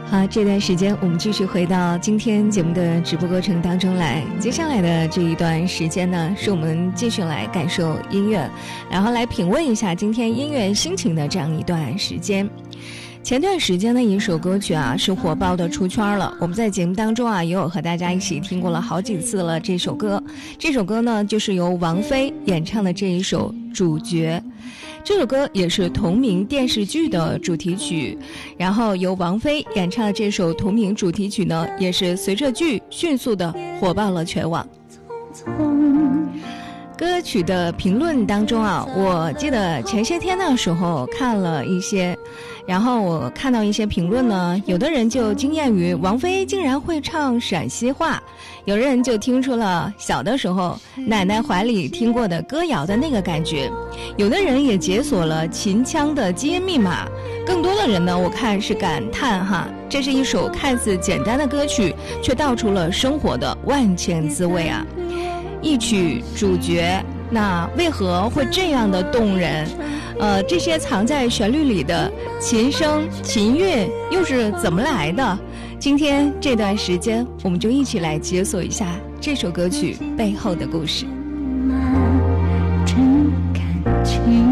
好，这段时间我们继续回到今天节目的直播过程当中来。接下来的这一段时间呢，是我们继续来感受音乐，然后来品味一下今天音乐心情的这样一段时间。前段时间的一首歌曲啊，是火爆的出圈了。我们在节目当中啊，也有和大家一起听过了好几次了。这首歌呢，就是由王菲演唱的这一首《主角》。这首歌也是同名电视剧的主题曲，然后由王菲演唱的这首同名主题曲呢，也是随着剧迅速的火爆了全网。歌曲的评论当中啊，我记得前些天的时候看了一些，然后我看到一些评论呢，有的人就惊艳于王菲竟然会唱陕西话，有人就听出了小的时候奶奶怀里听过的歌谣的那个感觉，有的人也解锁了秦腔的基因密码，更多的人呢，我看是感叹哈，这是一首看似简单的歌曲，却道出了生活的万千滋味啊。一曲主角，那为何会这样的动人？这些藏在旋律里的琴声、琴韵又是怎么来的？今天这段时间，我们就一起来解锁一下这首歌曲背后的故事。真感情。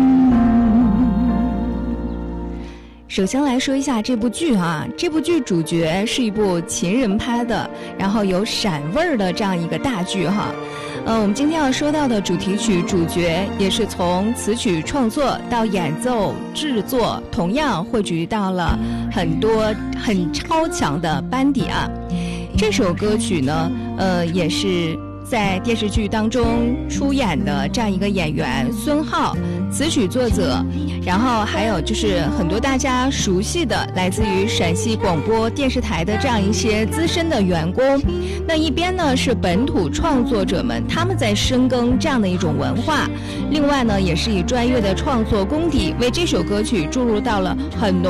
首先来说一下这部剧啊，这部剧主角是一部秦人拍的，然后有陕味儿的这样一个大剧哈。我们今天要说到的主题曲主角也是从词曲创作到演奏制作，同样汇聚到了很多很超强的班底啊。这首歌曲呢，也是在电视剧当中出演的这样一个演员孙浩，词曲作者，然后还有就是很多大家熟悉的来自于陕西广播电视台的这样一些资深的员工。那一边呢是本土创作者们，他们在深耕这样的一种文化，另外呢也是以专业的创作功底为这首歌曲注入到了很浓